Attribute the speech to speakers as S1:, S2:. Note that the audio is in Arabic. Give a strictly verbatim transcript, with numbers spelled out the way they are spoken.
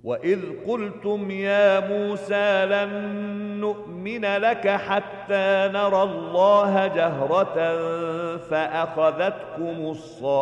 S1: وإذ قلتم يا موسى لن نؤمن لك حتى نرى الله جهرة فأخذتكم الصاعقة